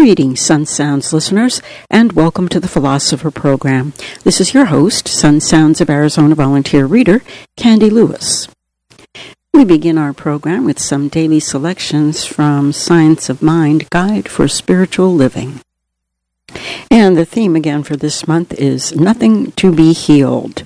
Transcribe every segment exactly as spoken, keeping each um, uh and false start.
Greetings, Sun Sounds listeners, and welcome to the Philosopher Program. This is your host, Sun Sounds of Arizona volunteer reader, Candy Lewis. We begin our program with some daily selections from Science of Mind Guide for Spiritual Living. And the theme again for this month is Nothing to be Healed.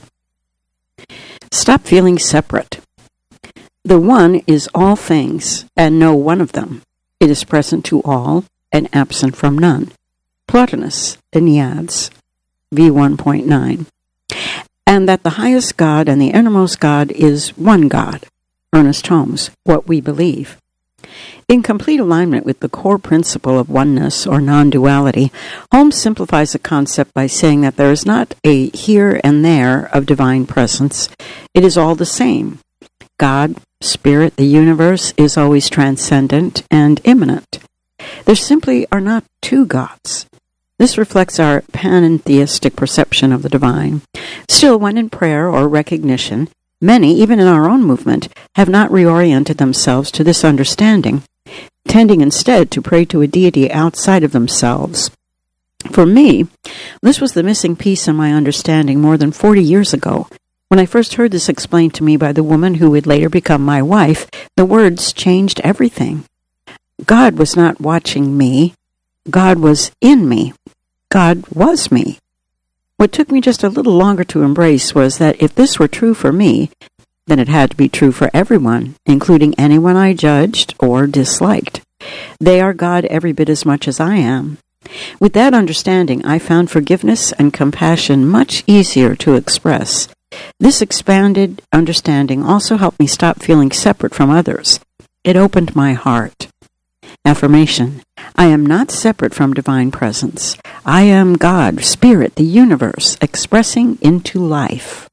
Stop feeling separate. The One is all things, and no one of them. It is present to all, and absent from none. Plotinus, Enneads, V one point nine. And that the highest God and the innermost God is one God. Ernest Holmes, What We Believe. In complete alignment with the core principle of oneness or non-duality, Holmes simplifies the concept by saying that there is not a here and there of divine presence. It is all the same. God, Spirit, the universe is always transcendent and immanent. There simply are not two gods. This reflects our panentheistic perception of the divine. Still, when in prayer or recognition, many, even in our own movement, have not reoriented themselves to this understanding, tending instead to pray to a deity outside of themselves. For me, this was the missing piece in my understanding more than forty years ago. When I first heard this explained to me by the woman who would later become my wife, the words changed everything. God was not watching me. God was in me. God was me. What took me just a little longer to embrace was that if this were true for me, then it had to be true for everyone, including anyone I judged or disliked. They are God every bit as much as I am. With that understanding, I found forgiveness and compassion much easier to express. This expanded understanding also helped me stop feeling separate from others. It opened my heart. Affirmation. I am not separate from divine presence. I am God, Spirit, the universe, expressing into life.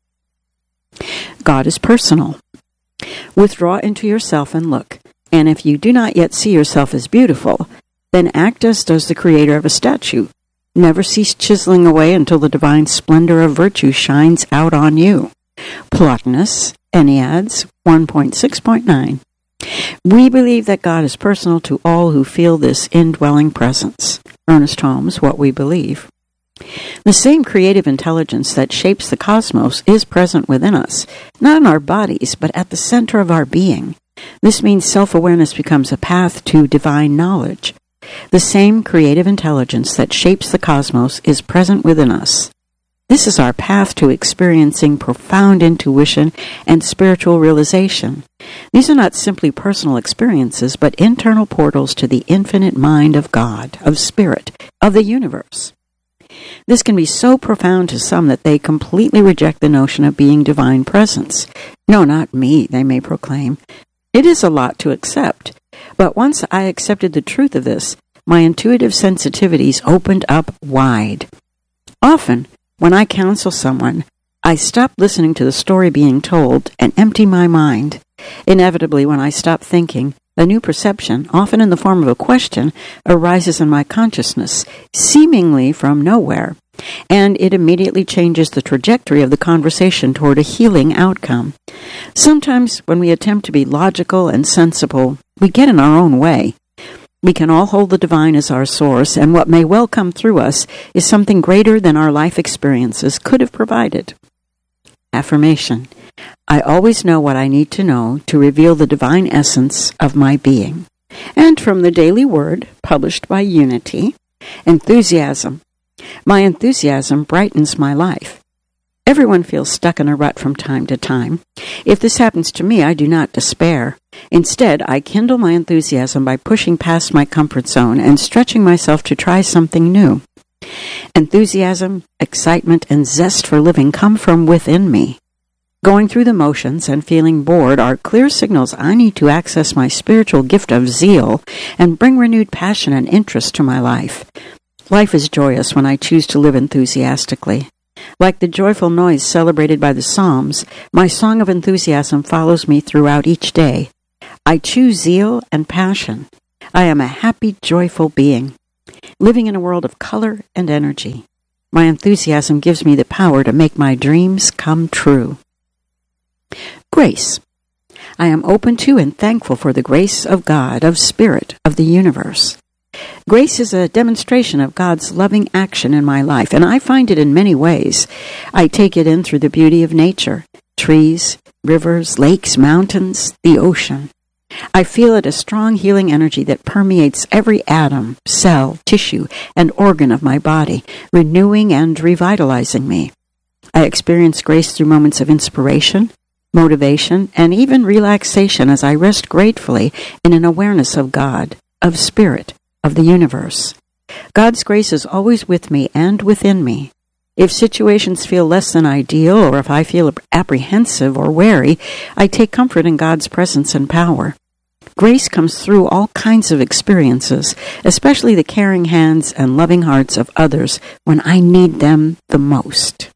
God is personal. Withdraw into yourself and look. And if you do not yet see yourself as beautiful, then act as does the creator of a statue. Never cease chiseling away until the divine splendor of virtue shines out on you. Plotinus, Enneads, one point six point nine. We believe that God is personal to all who feel this indwelling presence. Ernest Holmes, What We Believe. The same creative intelligence that shapes the cosmos is present within us, not in our bodies, but at the center of our being. This means self-awareness becomes a path to divine knowledge. The same creative intelligence that shapes the cosmos is present within us. This is our path to experiencing profound intuition and spiritual realization. These are not simply personal experiences, but internal portals to the infinite mind of God, of Spirit, of the universe. This can be so profound to some that they completely reject the notion of being divine presence. No, not me, they may proclaim. It is a lot to accept. But once I accepted the truth of this, my intuitive sensitivities opened up wide. Often, when I counsel someone, I stop listening to the story being told and empty my mind. Inevitably, when I stop thinking, a new perception, often in the form of a question, arises in my consciousness, seemingly from nowhere, and it immediately changes the trajectory of the conversation toward a healing outcome. Sometimes, when we attempt to be logical and sensible, we get in our own way. We can all hold the divine as our source, and what may well come through us is something greater than our life experiences could have provided. Affirmation. I always know what I need to know to reveal the divine essence of my being. And from the Daily Word, published by Unity, enthusiasm. My enthusiasm brightens my life. Everyone feels stuck in a rut from time to time. If this happens to me, I do not despair. Instead, I kindle my enthusiasm by pushing past my comfort zone and stretching myself to try something new. Enthusiasm, excitement, and zest for living come from within me. Going through the motions and feeling bored are clear signals I need to access my spiritual gift of zeal and bring renewed passion and interest to my life. Life is joyous when I choose to live enthusiastically. Like the joyful noise celebrated by the Psalms, my song of enthusiasm follows me throughout each day. I choose zeal and passion. I am a happy, joyful being, living in a world of color and energy. My enthusiasm gives me the power to make my dreams come true. Grace. I am open to and thankful for the grace of God, of Spirit, of the universe. Grace is a demonstration of God's loving action in my life, and I find it in many ways. I take it in through the beauty of nature, trees, rivers, lakes, mountains, the ocean. I feel it a strong healing energy that permeates every atom, cell, tissue, and organ of my body, renewing and revitalizing me. I experience grace through moments of inspiration, motivation, and even relaxation as I rest gratefully in an awareness of God, of Spirit, of the universe. God's grace is always with me and within me. If situations feel less than ideal, or if I feel apprehensive or wary, I take comfort in God's presence and power. Grace comes through all kinds of experiences, especially the caring hands and loving hearts of others when I need them the most.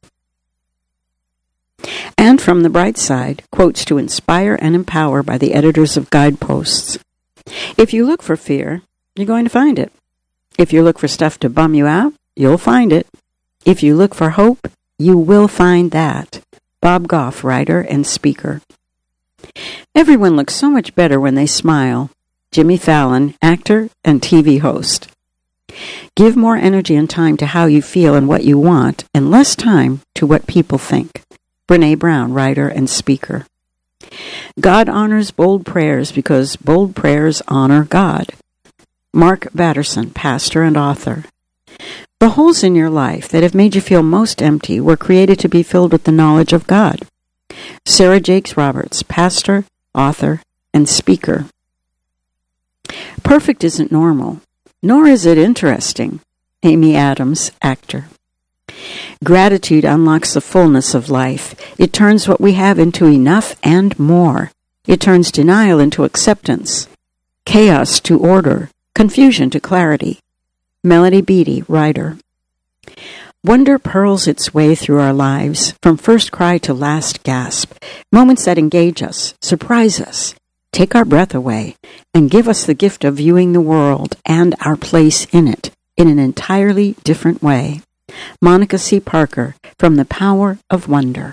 And from the bright side, quotes to inspire and empower by the editors of Guideposts. If you look for fear, you're going to find it. If you look for stuff to bum you out, you'll find it. If you look for hope, you will find that. Bob Goff, writer and speaker. Everyone looks so much better when they smile. Jimmy Fallon, actor and T V host. Give more energy and time to how you feel and what you want, and less time to what people think. Brene Brown, writer and speaker. God honors bold prayers because bold prayers honor God. Mark Batterson, pastor and author. The holes in your life that have made you feel most empty were created to be filled with the knowledge of God. Sarah Jakes Roberts, pastor, author, and speaker. Perfect isn't normal, nor is it interesting. Amy Adams, actor. Gratitude unlocks the fullness of life. It turns what we have into enough and more. It turns denial into acceptance, chaos to order, confusion to clarity. Melody Beattie, writer. Wonder pearls its way through our lives, from first cry to last gasp, moments that engage us, surprise us, take our breath away, and give us the gift of viewing the world and our place in it in an entirely different way. Monica C. Parker, from The Power of Wonder.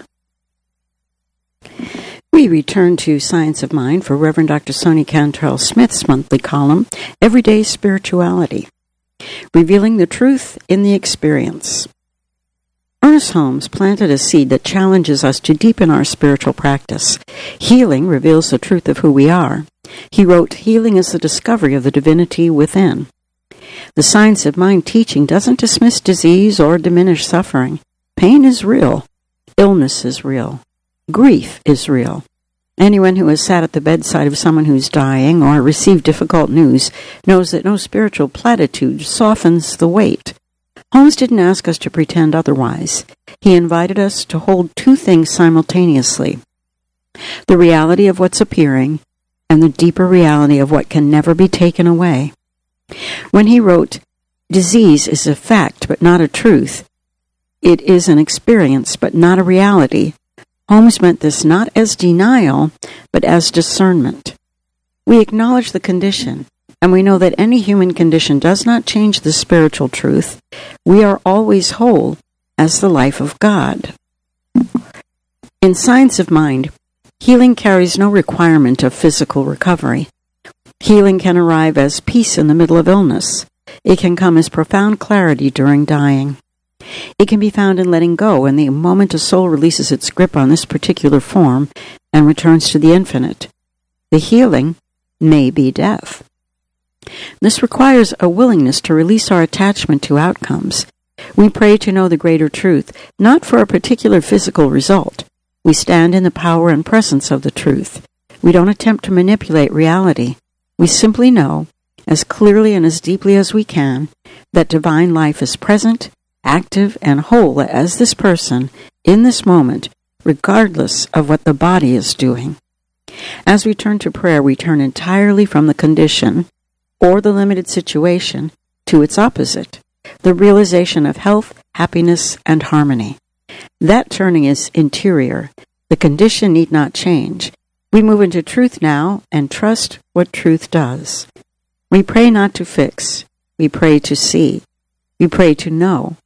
We return to Science of Mind for Reverend Doctor Sonia Cantrell Smith's monthly column, Everyday Spirituality, revealing the truth in the experience. Ernest Holmes planted a seed that challenges us to deepen our spiritual practice. Healing reveals the truth of who we are. He wrote, "Healing is the discovery of the divinity within." The Science of Mind teaching doesn't dismiss disease or diminish suffering. Pain is real. Illness is real. Grief is real. Anyone who has sat at the bedside of someone who's dying or received difficult news knows that no spiritual platitude softens the weight. Holmes didn't ask us to pretend otherwise. He invited us to hold two things simultaneously: the reality of what's appearing and the deeper reality of what can never be taken away. When he wrote, "Disease is a fact but not a truth. It is an experience but not a reality," Holmes meant this not as denial, but as discernment. We acknowledge the condition, and we know that any human condition does not change the spiritual truth. We are always whole as the life of God. In Science of Mind, healing carries no requirement of physical recovery. Healing can arrive as peace in the middle of illness. It can come as profound clarity during dying. It can be found in letting go in the moment a soul releases its grip on this particular form and returns to the infinite. The healing may be death. This requires a willingness to release our attachment to outcomes. We pray to know the greater truth, not for a particular physical result. We stand in the power and presence of the truth. We don't attempt to manipulate reality. We simply know, as clearly and as deeply as we can, that divine life is present, active, and whole as this person in this moment, regardless of what the body is doing. As we turn to prayer, we turn entirely from the condition or the limited situation to its opposite, the realization of health, happiness, and harmony. That turning is interior. The condition need not change. We move into truth now and trust what truth does. We pray not to fix. We pray to see. We pray to know.